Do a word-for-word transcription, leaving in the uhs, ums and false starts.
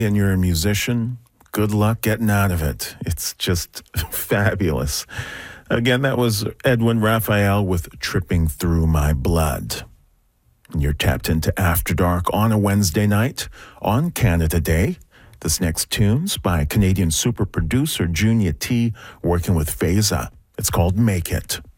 and you're a musician, good luck getting out of it. It's just fabulous. Again, that was Edwin Raphael with Tripping Through My Blood. You're tapped into After Dark on a Wednesday night on Canada Day. This next tune's by Canadian super producer Junia T working with Phasa. It's called Make It.